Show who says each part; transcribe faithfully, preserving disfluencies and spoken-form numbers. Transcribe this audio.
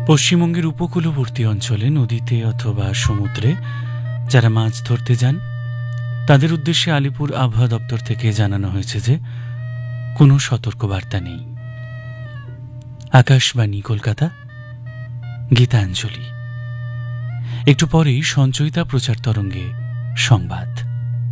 Speaker 1: পশ্চিমবঙ্গের উপকূলবর্তী অঞ্চলে নদীতে অথবা সমুদ্রে যারা মাছ ধরতে যান তাদের উদ্দেশ্যে আলিপুর আবহাওয়া দপ্তর থেকে জানানো হয়েছে যে কোনো সতর্কবার্তা নেই। আকাশবাণী কলকাতা, গীতাঞ্জলি। একটু পরেই সঞ্চয়িতা প্রচার তরঙ্গে সংবাদ।